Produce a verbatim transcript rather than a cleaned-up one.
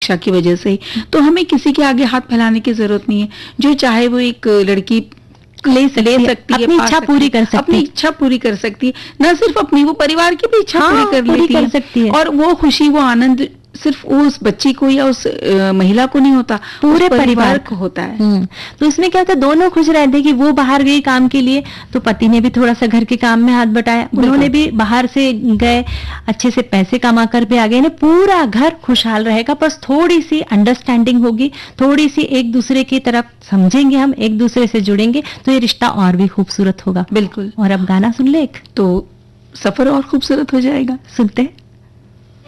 शिक्षा की वजह से ही। तो हमें किसी के आगे हाथ फैलाने की जरूरत नहीं है। जो चाहे वो एक लड़की ले सकती, ले सकती है, अपनी इच्छा पूरी कर सकती है, अपनी इच्छा पूरी कर सकती है। न सिर्फ अपनी, वो परिवार की भी इच्छा हाँ, पूरी कर पूरी लेती कर है। सकती है। और वो खुशी, वो आनंद सिर्फ उस बच्ची को या उस आ, महिला को नहीं होता, पूरे परिवार, परिवार को होता है। हम्म तो इसमें क्या होता है, दोनों खुश रहते कि वो बाहर गई काम के लिए, तो पति ने भी थोड़ा सा घर के काम में हाथ बटाया, उन्होंने भी बाहर से गए, अच्छे से पैसे कमा कर भी आ गए, ना पूरा घर खुशहाल रहेगा। बस थोड़ी सी अंडरस्टैंडिंग होगी, थोड़ी सी एक दूसरे की तरफ समझेंगे, हम एक दूसरे से जुड़ेंगे, तो ये रिश्ता और भी खूबसूरत होगा। बिल्कुल। और अब गाना सुन ले एक, तो सफर और खूबसूरत हो जाएगा। सुनते हैं।